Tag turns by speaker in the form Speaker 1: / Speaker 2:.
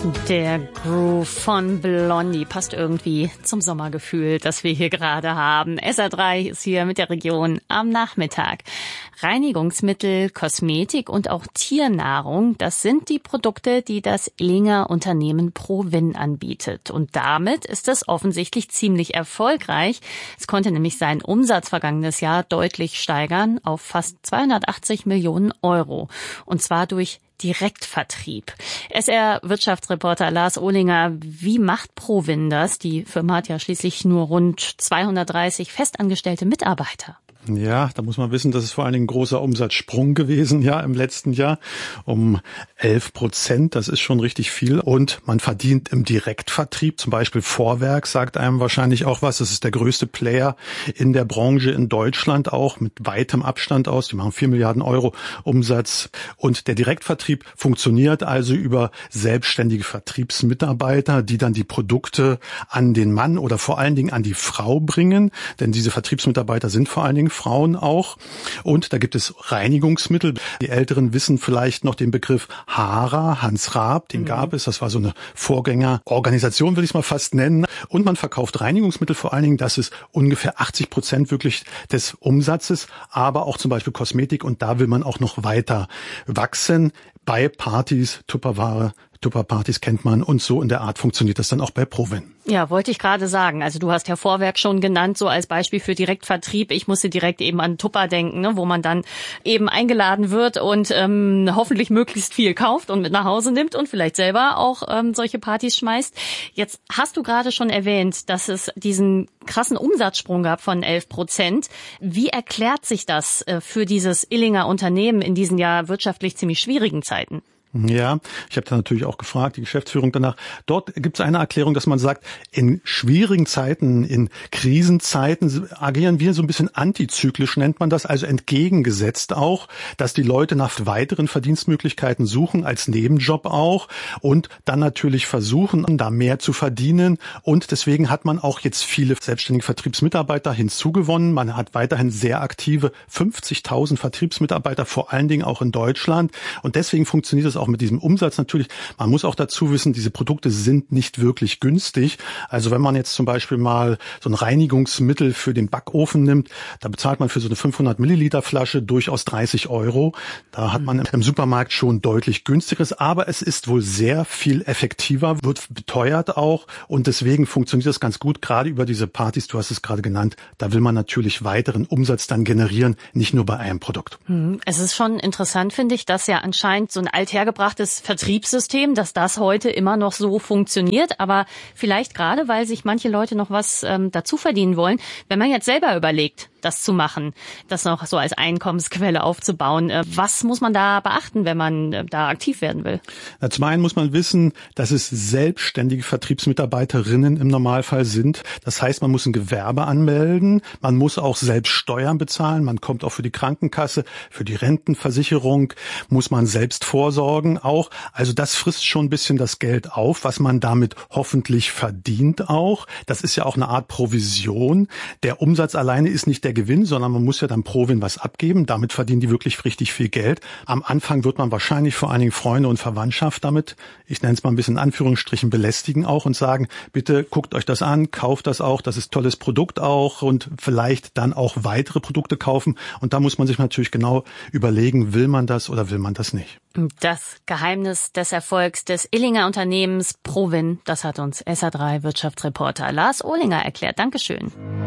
Speaker 1: Der Groove von Blondie passt irgendwie zum Sommergefühl, das wir hier gerade haben. SR3 ist hier mit der Region am Nachmittag. Reinigungsmittel, Kosmetik und auch Tiernahrung, das sind die Produkte, die das Illinger Unternehmen Provin anbietet. Und damit ist es offensichtlich ziemlich erfolgreich. Es konnte nämlich seinen Umsatz vergangenes Jahr deutlich steigern auf fast 280 Millionen Euro. Und zwar durch Direktvertrieb. SR-Wirtschaftsreporter Lars Ohlinger, wie macht Provin das? Die Firma hat ja schließlich nur rund 230 festangestellte Mitarbeiter.
Speaker 2: Ja, da muss man wissen, das ist vor allen Dingen ein großer Umsatzsprung gewesen, ja, im letzten Jahr um 11%. Das ist schon richtig viel. Und man verdient im Direktvertrieb, zum Beispiel Vorwerk, sagt einem wahrscheinlich auch was. Das ist der größte Player in der Branche in Deutschland, auch mit weitem Abstand aus. Die machen 4 Milliarden Euro Umsatz. Und der Direktvertrieb funktioniert also über selbstständige Vertriebsmitarbeiter, die dann die Produkte an den Mann oder vor allen Dingen an die Frau bringen. Denn diese Vertriebsmitarbeiter sind vor allen Dingen Frauen auch. Und da gibt es Reinigungsmittel. Die Älteren wissen vielleicht noch den Begriff Hara, Hans Raab, den gab es. Das war so eine Vorgängerorganisation, würde ich es mal fast nennen. Und man verkauft Reinigungsmittel vor allen Dingen. Das ist ungefähr 80% wirklich des Umsatzes. Aber auch zum Beispiel Kosmetik. Und da will man auch noch weiter wachsen. Bei Partys, Tupperpartys kennt man. Und so in der Art funktioniert das dann auch bei Provin.
Speaker 1: Ja, wollte ich gerade sagen. Also du hast ja Vorwerk schon genannt, so als Beispiel für Direktvertrieb. Ich musste direkt eben an Tupper denken, ne, wo man dann eben eingeladen wird und hoffentlich möglichst viel kauft und mit nach Hause nimmt und vielleicht selber auch solche Partys schmeißt. Jetzt hast du gerade schon erwähnt, dass es diesen krassen Umsatzsprung gab von 11%. Wie erklärt sich das für dieses Illinger Unternehmen in diesen ja wirtschaftlich ziemlich schwierigen Zeiten?
Speaker 2: Ja, ich habe da natürlich auch gefragt, die Geschäftsführung danach. Dort gibt es eine Erklärung, dass man sagt, in schwierigen Zeiten, in Krisenzeiten agieren wir so ein bisschen antizyklisch, nennt man das, also entgegengesetzt auch, dass die Leute nach weiteren Verdienstmöglichkeiten suchen, als Nebenjob auch und dann natürlich versuchen, da mehr zu verdienen. Und deswegen hat man auch jetzt viele selbstständige Vertriebsmitarbeiter hinzugewonnen. Man hat weiterhin sehr aktive 50.000 Vertriebsmitarbeiter, vor allen Dingen auch in Deutschland. Und deswegen funktioniert es auch mit diesem Umsatz natürlich. Man muss auch dazu wissen, diese Produkte sind nicht wirklich günstig. Also wenn man jetzt zum Beispiel mal so ein Reinigungsmittel für den Backofen nimmt, da bezahlt man für so eine 500 Milliliter Flasche durchaus 30 Euro. Da hat man im Supermarkt schon deutlich günstigeres, aber es ist wohl sehr viel effektiver, wird beteuert auch und deswegen funktioniert das ganz gut, gerade über diese Partys, du hast es gerade genannt, da will man natürlich weiteren Umsatz dann generieren, nicht nur bei einem Produkt.
Speaker 1: Es ist schon interessant, finde ich, dass ja anscheinend so ein althergebrachtes Vertriebssystem, dass das heute immer noch so funktioniert, aber vielleicht gerade, weil sich manche Leute noch was dazu verdienen wollen, wenn man jetzt selber überlegt, das zu machen, das noch so als Einkommensquelle aufzubauen. Was muss man da beachten, wenn man da aktiv werden will?
Speaker 2: Na, zum einen muss man wissen, dass es selbstständige Vertriebsmitarbeiterinnen im Normalfall sind. Das heißt, man muss ein Gewerbe anmelden, man muss auch selbst Steuern bezahlen, man kommt auch für die Krankenkasse, für die Rentenversicherung, muss man selbst vorsorgen auch. Also das frisst schon ein bisschen das Geld auf, was man damit hoffentlich verdient auch. Das ist ja auch eine Art Provision. Der Umsatz alleine ist nicht der Gewinn, sondern man muss ja dann Provin was abgeben. Damit verdienen die wirklich richtig viel Geld. Am Anfang wird man wahrscheinlich vor allen Dingen Freunde und Verwandtschaft damit, ich nenne es mal ein bisschen in Anführungsstrichen, belästigen auch und sagen, bitte guckt euch das an, kauft das auch, das ist tolles Produkt auch und vielleicht dann auch weitere Produkte kaufen. Und da muss man sich natürlich genau überlegen, will man das oder will man das nicht.
Speaker 1: Das Geheimnis des Erfolgs des Illinger Unternehmens Provin, das hat uns SR3 Wirtschaftsreporter Lars Ohlinger erklärt. Dankeschön.